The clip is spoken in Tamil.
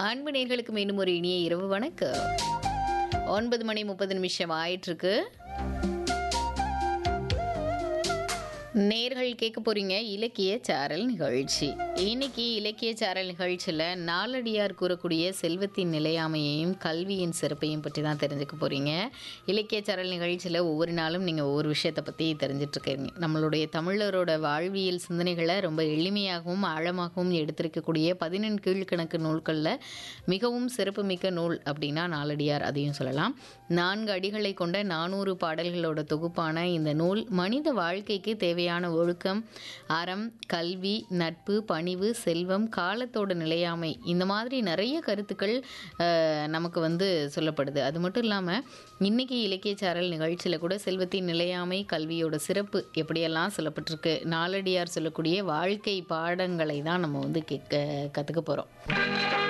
அன்பு நேர்களுக்கு மீண்டும் ஒரு இனிய இரவு வணக்கம். 9:30 ஆயிட்டிருக்கு. நேர்கள் கேட்க போறீங்க இலக்கிய சாரல் நிகழ்ச்சி. இன்னைக்கு இலக்கிய சாரல் நிகழ்ச்சியில் நாலடியார் கூறக்கூடிய செல்வத்தின் நிலையாமையையும் கல்வியின் சிறப்பையும் பற்றி தான் தெரிஞ்சுக்க போறீங்க. இலக்கிய சாரல் நிகழ்ச்சியில் ஒவ்வொரு நாளும் நீங்கள் ஒவ்வொரு விஷயத்தை பற்றி தெரிஞ்சிட்டு இருக்கீங்க. நம்மளுடைய தமிழரோட வாழ்வியல் சிந்தனைகளை ரொம்ப எளிமையாகவும் ஆழமாகவும் எடுத்திருக்கக்கூடிய 14 கீழ்கணக்கு நூல்களில் மிகவும் சிறப்புமிக்க நூல் அப்படின்னா நாலடியார், அதையும் சொல்லலாம். 4 அடிகளை கொண்ட 400 பாடல்களோட தொகுப்பான இந்த நூல் மனித வாழ்க்கைக்கு தேவையான ஒழுக்கம், அறம், கல்வி, நட்பு, பணிவு, செல்வம், காலத்தோட நிலையாமை, இந்த மாதிரி நிறைய கருத்துக்கள் நமக்கு சொல்லப்படுது. அது மட்டும் இல்லாமல் இன்னைக்கு இலக்கிய சாரல் நிகழ்ச்சியில் கூட செல்வத்தின் நிலையாமை, கல்வியோட சிறப்பு எப்படியெல்லாம் சொல்லப்பட்டிருக்கு, நாலடியார் சொல்லக்கூடிய வாழ்க்கை பாடங்களை தான் நம்ம கற்றுக்க போகிறோம்.